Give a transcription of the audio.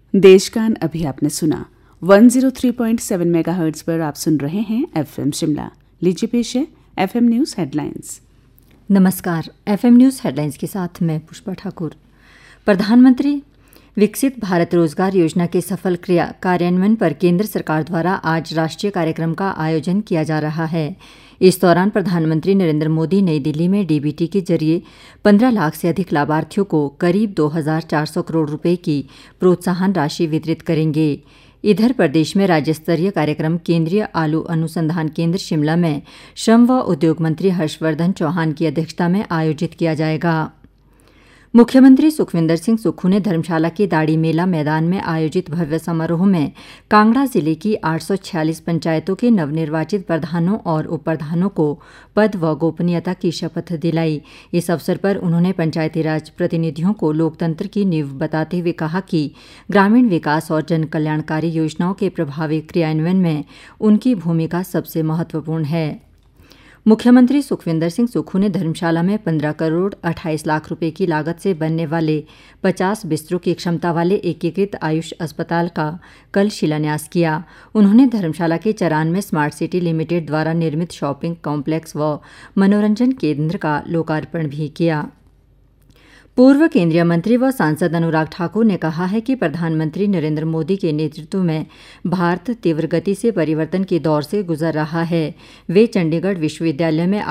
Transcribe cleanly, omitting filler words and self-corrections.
देशगान अभी आपने सुना 103.7 मेगाहर्ट्ज पर आप सुन रहे हैं एफएम शिमला। लीजिए पेश है एफएम न्यूज़ हेडलाइंस। नमस्कार, एफएम न्यूज़ हेडलाइंस के साथ मैं पुष्पा ठाकुर। प्रधानमंत्री विकसित भारत रोजगार योजना के सफल कार्यान्वयन पर केंद्र सरकार द्वारा आज राष्ट्रीय कार्यक्रम का आयोजन किया जा रहा है। इस दौरान प्रधानमंत्री नरेंद्र मोदी नई दिल्ली में डीबीटी के जरिए 15 लाख से अधिक लाभार्थियों को करीब 2,400 करोड़ रुपए की प्रोत्साहन राशि वितरित करेंगे। इधर प्रदेश में राज्य स्तरीय कार्यक्रम केंद्रीय आलू अनुसंधान केंद्र शिमला में श्रम व उद्योग मंत्री हर्षवर्धन चौहान की अध्यक्षता में आयोजित किया जाएगा। मुख्यमंत्री सुखविंदर सिंह सुक्खू ने धर्मशाला के दाड़ी मेला मैदान में आयोजित भव्य समारोह में कांगड़ा जिले की 846 पंचायतों के नवनिर्वाचित प्रधानों और उप प्रधानों को पद व गोपनीयता की शपथ दिलाई। इस अवसर पर उन्होंने पंचायती राज प्रतिनिधियों को लोकतंत्र की नींव बताते हुए कहा कि ग्रामीण विकास और जन कल्याणकारी योजनाओं के प्रभावी क्रियान्वयन में उनकी भूमिका सबसे महत्वपूर्ण है। मुख्यमंत्री सुखविंदर सिंह सुक्खू ने धर्मशाला में 15 करोड़ 28 लाख रुपए की लागत से बनने वाले 50 बिस्तरों की क्षमता वाले एकीकृत आयुष अस्पताल का कल शिलान्यास किया। उन्होंने धर्मशाला के चरान में स्मार्ट सिटी लिमिटेड द्वारा निर्मित शॉपिंग कॉम्प्लेक्स व मनोरंजन केंद्र का लोकार्पण भी किया। पूर्व केंद्रीय मंत्री व सांसद अनुराग ठाकुर ने कहा है कि प्रधानमंत्री नरेंद्र मोदी के नेतृत्व में भारत तीव्र गति से परिवर्तन के दौर से गुजर रहा है। वे चंडीगढ़ विश्वविद्यालय में